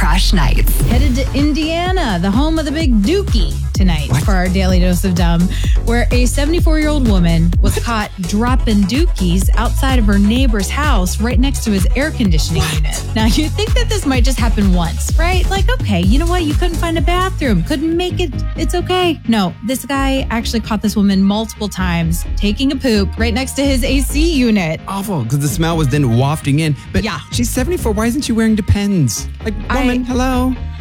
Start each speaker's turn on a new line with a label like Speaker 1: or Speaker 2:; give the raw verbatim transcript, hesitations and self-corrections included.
Speaker 1: Crush Nights.
Speaker 2: Headed to Indiana, the home of the big Dookie, tonight
Speaker 3: What?
Speaker 2: for our Daily Dose of Dumb, where a seventy-four-year-old woman was caught dropping Dookies outside of her neighbor's house right next to his air conditioning
Speaker 3: What?
Speaker 2: unit. Now, you'd think that this might just happen once, right? Like, okay, you know what? You couldn't find a bathroom, couldn't make it. It's okay. No, this guy actually caught this woman multiple times taking a poop right next to his A C unit.
Speaker 3: Awful, because the smell was then wafting in. But
Speaker 2: Yeah.
Speaker 3: she's seventy-four. Why isn't she wearing Depends? Like, woman,
Speaker 2: I-
Speaker 3: hello.